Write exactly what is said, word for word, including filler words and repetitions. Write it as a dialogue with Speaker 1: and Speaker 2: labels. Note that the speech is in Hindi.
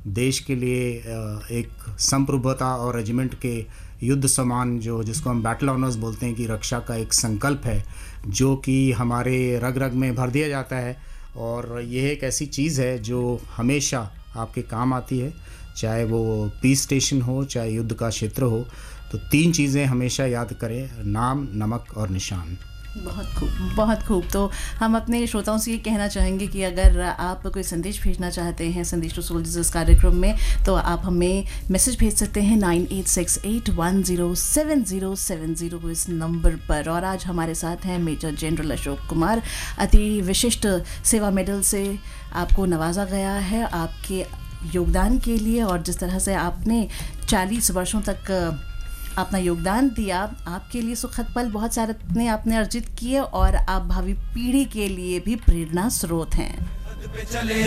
Speaker 1: देश के लिए अ, एक संप्रभुता और रेजिमेंट के युद्ध समान, जो जिसको हम बैटल ऑनर्स बोलते हैं, कि रक्षा का एक संकल्प है जो कि हमारे रग रग में भर दिया जाता है। और यह एक ऐसी चीज़ है जो हमेशा आपके काम आती है, चाहे वो पीस स्टेशन हो, चाहे युद्ध का क्षेत्र हो। तो तीन चीज़ें हमेशा याद करें: नाम, नमक और निशान।
Speaker 2: बहुत खूब, बहुत खूब। तो हम अपने श्रोताओं से ये कहना चाहेंगे कि अगर आप कोई संदेश भेजना चाहते हैं संदेश टू सोल्जर्स इस कार्यक्रम में, तो आप हमें मैसेज भेज सकते हैं nine eight six eight one zero seven zero seven zero इस नंबर पर। और आज हमारे साथ हैं मेजर जनरल अशोक कुमार। अति विशिष्ट सेवा मेडल से आपको नवाजा गया है आपके योगदान के लिए, और जिस तरह से आपने चालीस वर्षों तक अपना योगदान दिया, आपके लिए सुखद पल बहुत सारे अपने आपने अर्जित किए, और आप भावी पीढ़ी के लिए भी प्रेरणा स्रोत हैं।